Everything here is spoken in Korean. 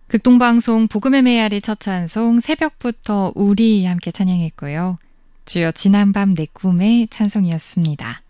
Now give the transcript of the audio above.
극동방송 복음의 메아리 첫 찬송 새벽부터 우리 함께 찬양했고요. 주여 지난밤 내 꿈의 찬송이었습니다.